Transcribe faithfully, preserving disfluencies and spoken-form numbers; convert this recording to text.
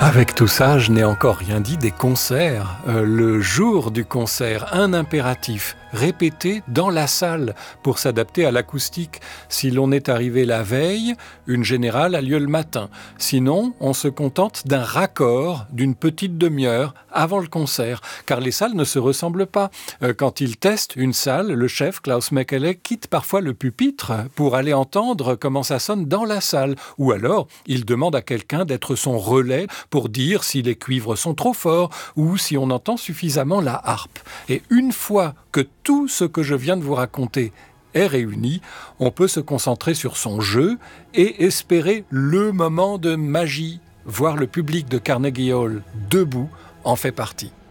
Avec tout ça, je n'ai encore rien dit des concerts. Euh, le jour du concert, un impératif, répéter dans la salle pour s'adapter à l'acoustique. Si l'on est arrivé la veille, une générale a lieu le matin. Sinon, on se contente d'un raccord d'une petite demi-heure avant le concert, car les salles ne se ressemblent pas. Euh, quand il teste une salle, le chef Klaus Mekele quitte parfois le pupitre pour aller entendre comment ça sonne dans la salle. Ou alors, il demande à quelqu'un d'être son relais pour dire si les cuivres sont trop forts ou si on entend suffisamment la harpe. Et une fois que tout ce que je viens de vous raconter est réuni, on peut se concentrer sur son jeu et espérer le moment de magie. Voir le public de Carnegie Hall debout en fait partie.